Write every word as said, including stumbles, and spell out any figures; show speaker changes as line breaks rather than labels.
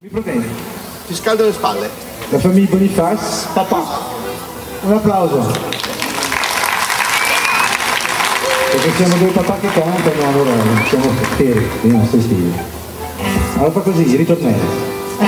problemi.
Ti scaldo le spalle.
La famiglia Boniface.
Papà.
Un applauso. Perché siamo due papà che cantano, allora siamo fieri dei nostri stili. Allora fa così, ritornello.